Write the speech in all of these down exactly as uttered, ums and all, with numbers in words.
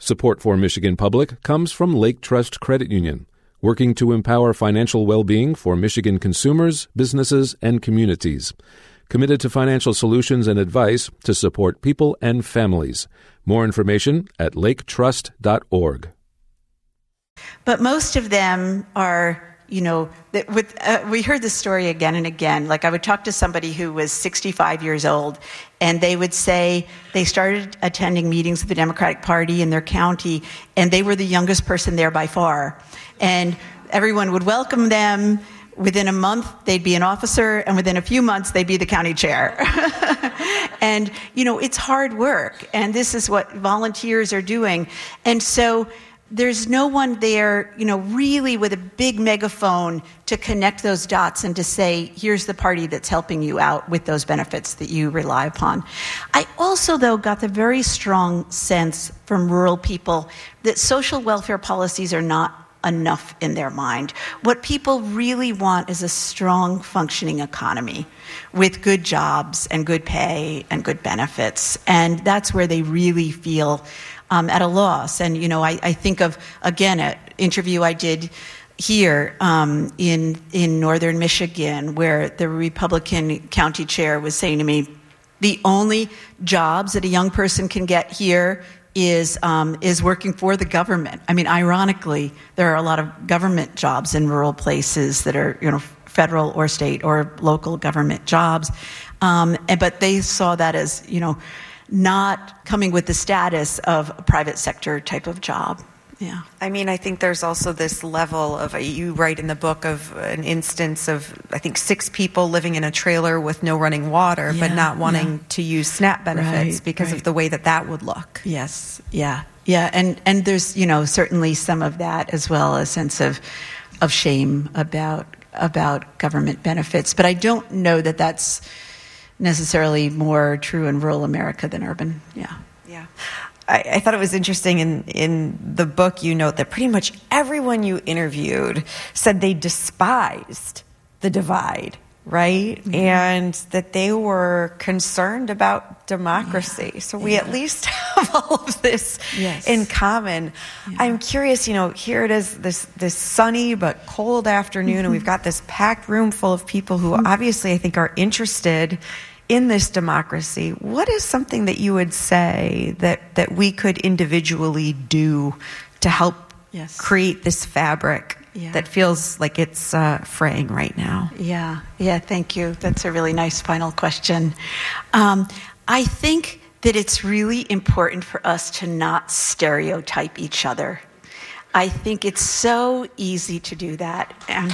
Support for Michigan Public comes from Lake Trust Credit Union, working to empower financial well-being for Michigan consumers, businesses, and communities. Committed to financial solutions and advice to support people and families. More information at lake trust dot org. But most of them are, you know, that with uh, we heard this story again and again. Like, I would talk to somebody who was sixty-five years old, and they would say they started attending meetings of the Democratic Party in their county, and they were the youngest person there by far. And everyone would welcome them. Within a month, they'd be an officer, and within a few months, they'd be the county chair. And, you know, it's hard work, and this is what volunteers are doing. And so there's no one there, you know, really with a big megaphone to connect those dots and to say, here's the party that's helping you out with those benefits that you rely upon. I also, though, got the very strong sense from rural people that social welfare policies are not enough in their mind. What people really want is a strong, functioning economy with good jobs and good pay and good benefits. And that's where they really feel um, at a loss. And, you know, I, I think of, again, an interview I did here um, in, in northern Michigan, where the Republican county chair was saying to me, the only jobs that a young person can get here is um, is working for the government. I mean, ironically, there are a lot of government jobs in rural places that are, you know, federal or state or local government jobs. Um, and, but they saw that as, you know, not coming with the status of a private sector type of job. Yeah. I mean, I think there's also this level of, you write in the book of an instance of, I think, six people living in a trailer with no running water, yeah, but not wanting yeah. to use SNAP benefits right, because right. of the way that that would look. Yes. Yeah. Yeah. And, and there's, you know, certainly some of that, as well, a sense of, of shame about, about government benefits. But I don't know that that's necessarily more true in rural America than urban. Yeah. Yeah. I, I thought it was interesting in, in the book you note that pretty much everyone you interviewed said they despised the divide, right? Mm-hmm. And that they were concerned about democracy. Yeah. So we yeah. at least have all of this yes. in common. Yeah. I'm curious, you know, here it is, this, this sunny but cold afternoon, mm-hmm. and we've got this packed room full of people who mm-hmm. obviously I think are interested in this democracy. What is something that you would say that, that we could individually do to help yes. create this fabric yeah. that feels like it's uh, fraying right now? Yeah, yeah, thank you. That's a really nice final question. Um, I think that it's really important for us to not stereotype each other. I think it's so easy to do that. And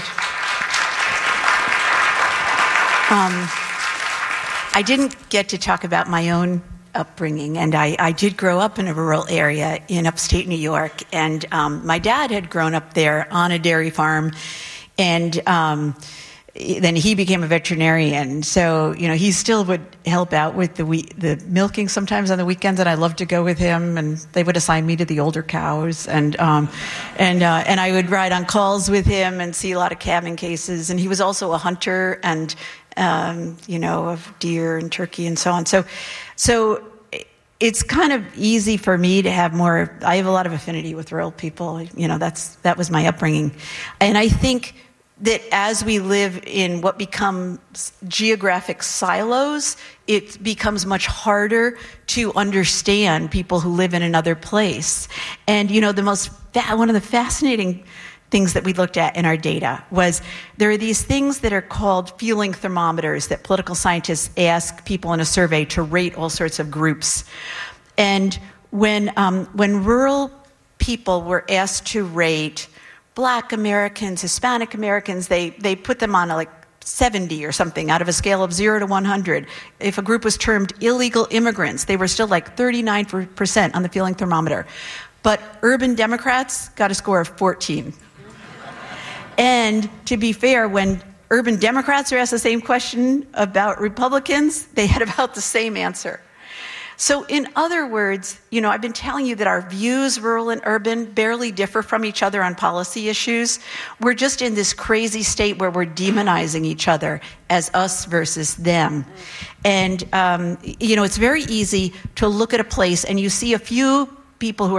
um, I didn't get to talk about my own upbringing, and I, I did grow up in a rural area in upstate New York, and um, my dad had grown up there on a dairy farm, and um, then he became a veterinarian. So, you know, he still would help out with the we- the milking sometimes on the weekends, and I loved to go with him, and they would assign me to the older cows, and um, and uh, and I would ride on calls with him and see a lot of calving cases, and he was also a hunter, and Um, you know, of deer and turkey and so on. So, so it's kind of easy for me to have more. I have a lot of affinity with rural people. You know, that's that was my upbringing, and I think that as we live in what becomes geographic silos, it becomes much harder to understand people who live in another place. And you know, the most one of the fascinating things that we looked at in our data was there are these things that are called feeling thermometers that political scientists ask people in a survey to rate all sorts of groups. And when um, when rural people were asked to rate Black Americans, Hispanic Americans, they, they put them on a, like seventy or something out of a scale of zero to one hundred. If a group was termed illegal immigrants, they were still like thirty-nine percent on the feeling thermometer. But urban Democrats got a score of fourteen. And to be fair, when urban Democrats are asked the same question about Republicans, they had about the same answer. So in other words, you know, I've been telling you that our views, rural and urban, barely differ from each other on policy issues. We're just in this crazy state where we're demonizing each other as us versus them. And, um, you know, it's very easy to look at a place and you see a few people who are